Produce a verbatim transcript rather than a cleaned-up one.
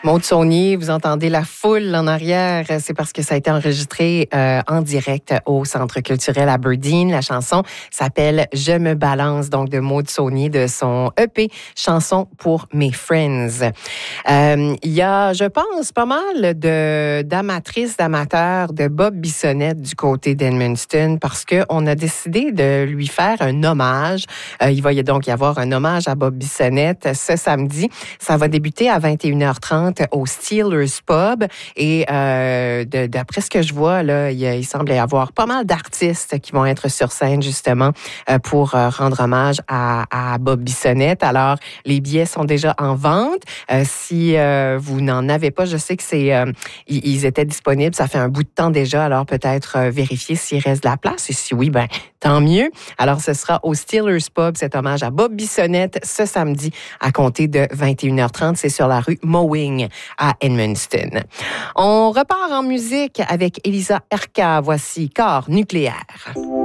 Maude Saunier, vous entendez la foule en arrière. C'est parce que ça a été enregistré euh, en direct au Centre culturel Aberdeen. La chanson s'appelle « Je me balance », donc de Maude Saunier, de son E P « Chanson pour mes friends ». Euh, il y a, je pense, pas mal de, d'amatrices, d'amateurs de Bob Bissonnette du côté d'Edmundston parce qu'on a décidé de lui faire un hommage. Euh, il va donc y avoir un hommage à Bob Bissonnette ce samedi. Ça va débuter à vingt et une heures trente au Steelers Pub. Et euh, de, d'après ce que je vois, là, il, il semble y avoir pas mal d'artistes qui vont être sur scène, justement, euh, pour euh, rendre hommage à, à Bob Bissonnette. Alors, les billets sont déjà en vente. Euh, si euh, vous n'en avez pas, je sais que c'est euh, ils, ils étaient disponibles. Ça fait un bout de temps déjà. Alors, peut-être euh, vérifier s'il reste de la place. Et si oui, ben tant mieux. Alors, ce sera au Steelers Pub, cet hommage à Bob Bissonnette, ce samedi, à compter de vingt et une heures trente. C'est sur la rue Mowing à Edmundston. On repart en musique avec Elisa Erka. Voici Corps nucléaire.